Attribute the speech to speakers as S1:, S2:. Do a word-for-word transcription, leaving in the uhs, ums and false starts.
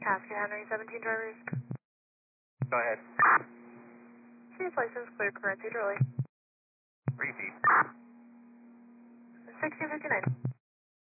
S1: Cascade Henry seventeen drivers.
S2: Go ahead.
S1: Chief license clear, current early.
S2: Repeat.
S1: sixteen fifty-nine.